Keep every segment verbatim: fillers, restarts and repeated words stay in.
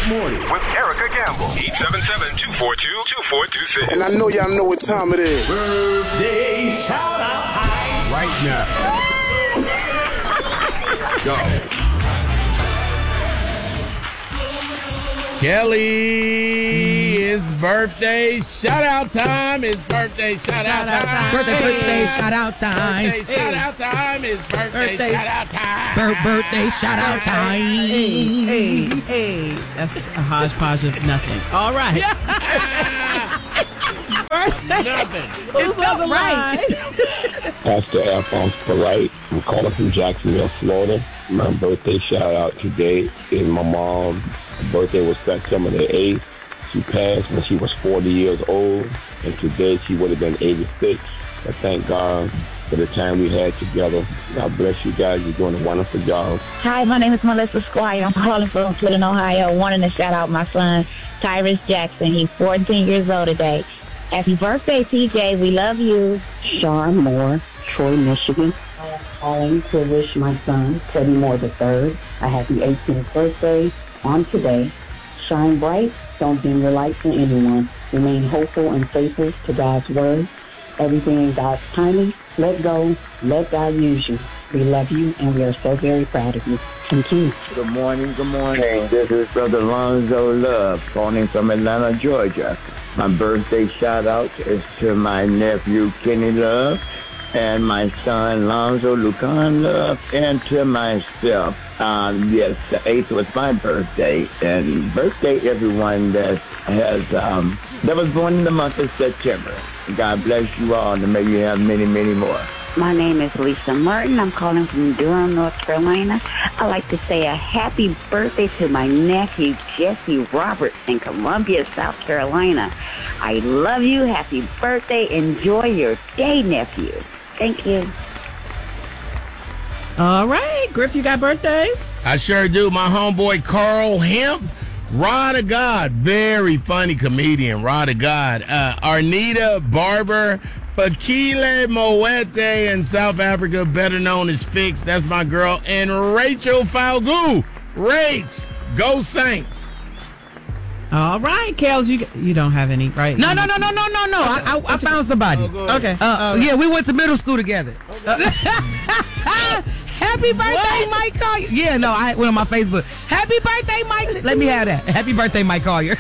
Morning with Erica Campbell. eight seven seven, two four two, two four two six. And I know y'all know what time it is. Birthday shout out time. Right now. Go. Kelly, it's birthday shout out time. It's birthday shout out time. Birthday, birthday shout out time. Birthday shout out time. It's birthday shout out time. Bir- birthday shout out time. Hey, hey, hey. That's a hodgepodge of nothing. All right. Nothing. Who's on the line? Pastor Alphonse Polite. I'm calling from Jacksonville, Florida. My birthday shout out today is my mom. Her birthday was September the eighth. She passed when she was forty years old, and today she would have been eighty-six. I thank God for the time we had together. God bless you guys. You're doing a wonderful job. Hi, my name is Melissa Squire. I'm calling from Cleveland, Ohio. Wanting to shout out my son, Tyrus Jackson. He's fourteen years old today. Happy birthday, T J. We love you. Sean Moore, Troy, Michigan. I am calling to wish my son, Teddy Moore the third, a happy eighteenth birthday on today. Shine bright. Don't dim your light for anyone. Remain hopeful and faithful to God's word. Everything in God's timing. Let go. Let God use you. We love you, and we are so very proud of you. Thank you. Good morning, good morning. This is Brother Lonzo Love, calling from Atlanta, Georgia. My birthday shout-out is to my nephew, Kenny Love, and my son, Lonzo Lucan Love, and to myself. Um, yes, the eighth was my birthday, and birthday everyone that has, um, that was born in the month of September. God bless you all, and may you have many, many more. My name is Lisa Martin. I'm calling from Durham, North Carolina. I'd like to say a happy birthday to my nephew, Jesse Roberts, in Columbia, South Carolina. I love you. Happy birthday. Enjoy your day, nephew. Thank you. All right. Griff, you got birthdays? I sure do. My homeboy Carl Hemp. Rod of God, very funny comedian, Rod of God. Uh, Arnita Barber, Fakile Moete in South Africa, better known as Fix. That's my girl. And Rachel Falgu. Rach, go Saints. All right, Kels, you you don't have any, right? No, no, no, no, no, no, no. I, I, I found somebody. Oh, Okay. Uh, okay. Yeah, we went to middle school together. Okay. Happy birthday, What? Mike Collier. Yeah, no, I went on my Facebook. Happy birthday, Mike. Let me have that. Happy birthday, Mike Collier.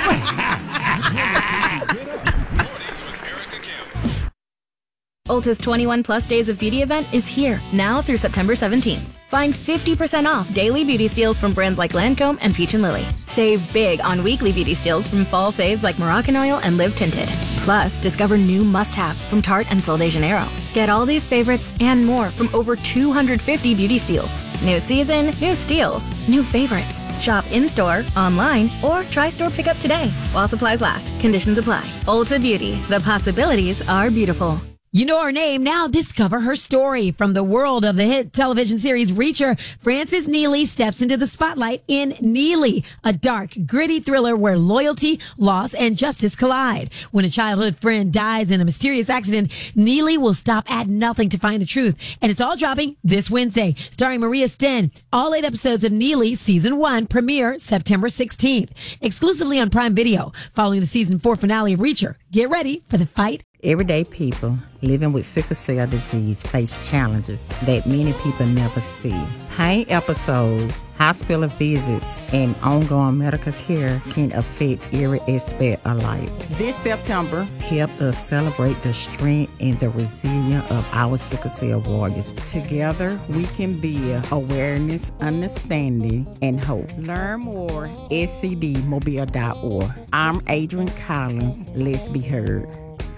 Ulta's twenty-one plus days of beauty event is here now through September seventeenth. Find fifty percent off daily beauty steals from brands like Lancome and Peach and Lily. Save big on weekly beauty steals from fall faves like Moroccan Oil and Live Tinted. Plus, discover new must-haves from Tarte and Sol de Janeiro. Get all these favorites and more from over two hundred fifty beauty steals. New season, new steals, new favorites. Shop in-store, online, or try store pickup today. While supplies last, conditions apply. Ulta Beauty, the possibilities are beautiful. You know her name, now discover her story. From the world of the hit television series Reacher, Frances Neely steps into the spotlight in Neely, a dark, gritty thriller where loyalty, loss, and justice collide. When a childhood friend dies in a mysterious accident, Neely will stop at nothing to find the truth. And it's all dropping this Wednesday, starring Maria Sten. All eight episodes of Neely Season one premiere September sixteenth, exclusively on Prime Video, following the Season four finale of Reacher. Get ready for the fight. Everyday people living with sickle cell disease face challenges that many people never see. Pain episodes, hospital visits, and ongoing medical care can affect every aspect of life. This September, help us celebrate the strength and the resilience of our sickle cell warriors. Together, we can build awareness, understanding, and hope. Learn more at s c d mobile dot org. I'm Adrian Collins. Let's be heard.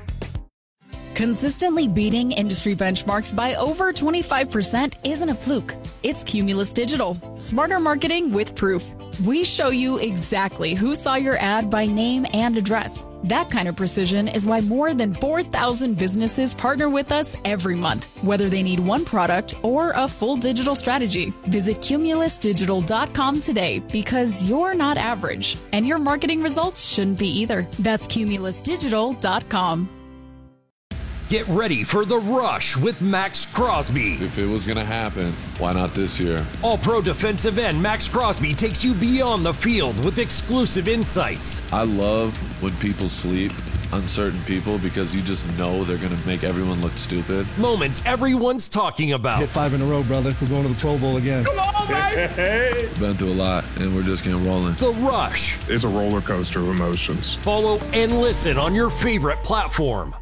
Consistently beating industry benchmarks by over twenty-five percent isn't a fluke. It's Cumulus Digital. Smarter marketing with proof. We show you exactly who saw your ad by name and address. That kind of precision is why more than four thousand businesses partner with us every month, whether they need one product or a full digital strategy. Visit cumulus digital dot com today, because you're not average, and your marketing results shouldn't be either. That's cumulus digital dot com. Get ready for The Rush with Max Crosby. If it was going to happen, why not this year? All-Pro defensive end Max Crosby takes you beyond the field with exclusive insights. I love when people sleep on certain people because you just know they're going to make everyone look stupid. Moments everyone's talking about. Hit five in a row, brother. We're going to the Pro Bowl again. Come on, baby! Been through a lot, and we're just getting rolling. The Rush. It's a roller coaster of emotions. Follow and listen on your favorite platform.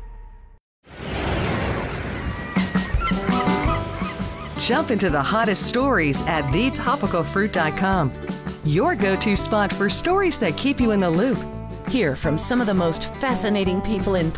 Jump into the hottest stories at the topical fruit dot com. Your go-to spot for stories that keep you in the loop. Hear from some of the most fascinating people in